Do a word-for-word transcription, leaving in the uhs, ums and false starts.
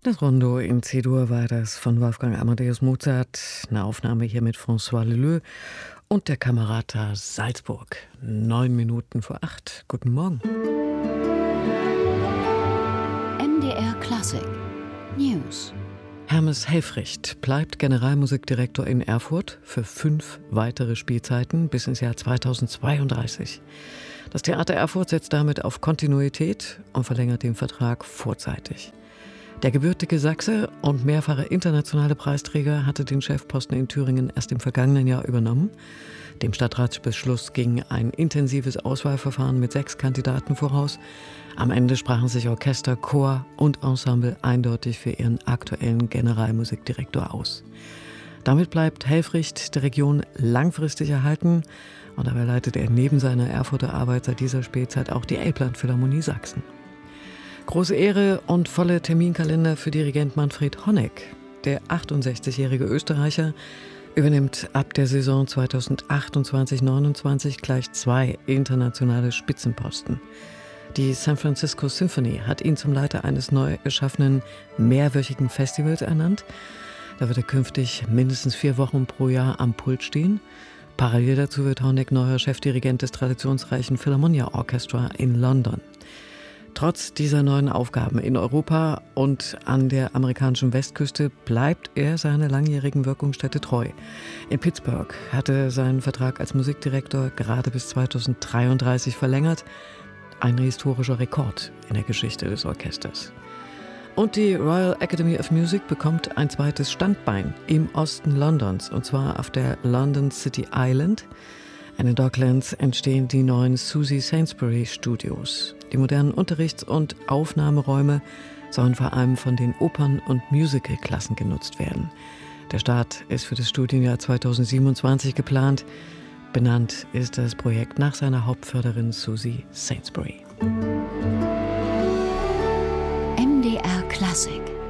Das Rondo in C-Dur war das von Wolfgang Amadeus Mozart, eine Aufnahme hier mit François Leleux und der Camerata Salzburg. Neun Minuten vor acht. Guten Morgen. M D R Klassik News. Hermes Helfrich bleibt Generalmusikdirektor in Erfurt für fünf weitere Spielzeiten bis ins Jahr zweitausendzweiunddreißig. Das Theater Erfurt setzt damit auf Kontinuität und verlängert den Vertrag vorzeitig. Der gebürtige Sachse und mehrfache internationale Preisträger hatte den Chefposten in Thüringen erst im vergangenen Jahr übernommen. Dem Stadtratsbeschluss ging ein intensives Auswahlverfahren mit sechs Kandidaten voraus. Am Ende sprachen sich Orchester, Chor und Ensemble eindeutig für ihren aktuellen Generalmusikdirektor aus. Damit bleibt Helfrich der Region langfristig erhalten und dabei leitet er neben seiner Erfurter Arbeit seit dieser Spätzeit auch die Elbland-Philharmonie Sachsen. Große Ehre und volle Terminkalender für Dirigent Manfred Honeck. Der achtundsechzigjährige Österreicher übernimmt ab der Saison zweitausendachtundzwanzig neunundzwanzig gleich zwei internationale Spitzenposten. Die San Francisco Symphony hat ihn zum Leiter eines neu geschaffenen mehrwöchigen Festivals ernannt. Da wird er künftig mindestens vier Wochen pro Jahr am Pult stehen. Parallel dazu wird Honeck neuer Chefdirigent des traditionsreichen Philharmonia Orchestra in London. Trotz dieser neuen Aufgaben in Europa und an der amerikanischen Westküste bleibt er seiner langjährigen Wirkungsstätte treu. In Pittsburgh hatte er seinen Vertrag als Musikdirektor gerade bis zweitausenddreiunddreißig verlängert. Ein historischer Rekord in der Geschichte des Orchesters. Und die Royal Academy of Music bekommt ein zweites Standbein im Osten Londons, und zwar auf der London City Island. In den Docklands entstehen die neuen Susie Sainsbury Studios. Die modernen Unterrichts- und Aufnahmeräume sollen vor allem von den Opern- und Musicalklassen genutzt werden. Der Start ist für das Studienjahr zweitausendsiebenundzwanzig geplant. Benannt ist das Projekt nach seiner Hauptförderin Susie Sainsbury. M D R Klassik.